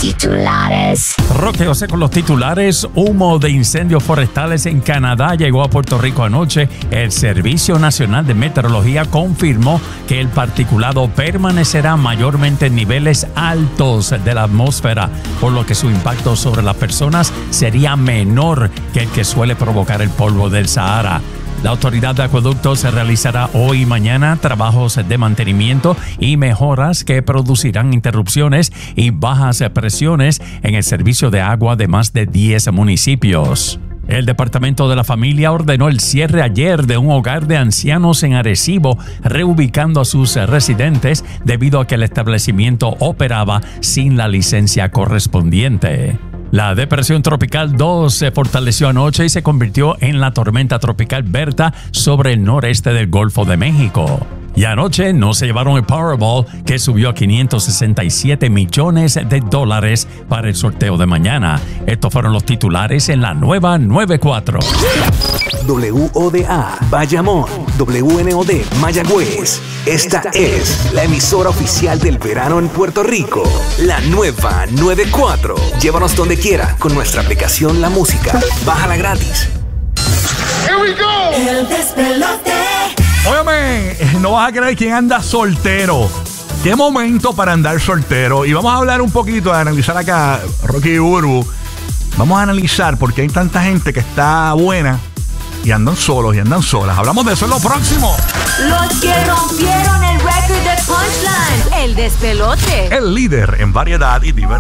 titulares. Roque José con los titulares. Humo de incendios forestales en Canadá llegó a Puerto Rico anoche. El Servicio Nacional de Meteorología confirmó que el particulado permanecerá mayormente en niveles altos de la atmósfera, por lo que su impacto sobre las personas sería menor que el que suele provocar el polvo del Sahara. La Autoridad de Acueductos realizará hoy y mañana trabajos de mantenimiento y mejoras que producirán interrupciones y bajas presiones en el servicio de agua de más de 10 municipios. El Departamento de la Familia ordenó el cierre ayer de un hogar de ancianos en Arecibo, reubicando a sus residentes debido a que el establecimiento operaba sin la licencia correspondiente. La depresión tropical 2 se fortaleció anoche y se convirtió en la tormenta tropical Berta sobre el noreste del Golfo de México. Y anoche no se llevaron el Powerball, que subió a $567 millones para el sorteo de mañana. Estos fueron los titulares en la nueva 94. WODA, Bayamón, WNOD, Mayagüez. Esta es la emisora oficial del verano en Puerto Rico. La nueva 94. Llévanos donde quiera con nuestra aplicación La Música. Bájala gratis. Here we go. El despelote. Óyeme, no vas a creer quién anda soltero. Qué momento para andar soltero. Y vamos a hablar un poquito, a analizar acá, Rocky y Burbu. Vamos a analizar por qué hay tanta gente que está buena y andan solos y andan solas. Hablamos de eso en lo próximo. Los que rompieron el récord de Punchline. El despelote. El líder en variedad y diversión.